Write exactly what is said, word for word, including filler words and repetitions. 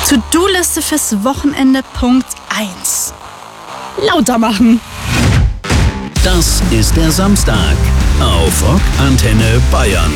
To-Do-Liste fürs Wochenende Punkt eins. Lauter machen. Das ist der Samstag auf Rock Antenne Bayern.